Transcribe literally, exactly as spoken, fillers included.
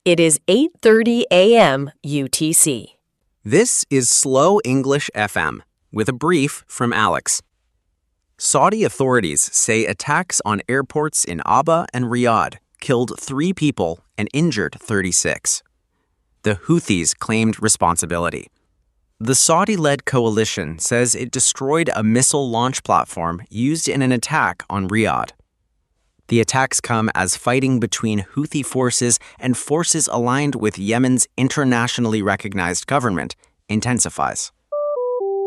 It is eight thirty a m U T C. This is Slow English F M with a brief from Alex. Saudi authorities say attacks on airports in Aba and Riyadh killed three people and injured thirty-six. The Houthis claimed responsibility. The Saudi-led coalition says it destroyed a missile launch platform used in an attack on Riyadh. The attacks come as fighting between Houthi forces and forces aligned with Yemen's internationally recognized government intensifies.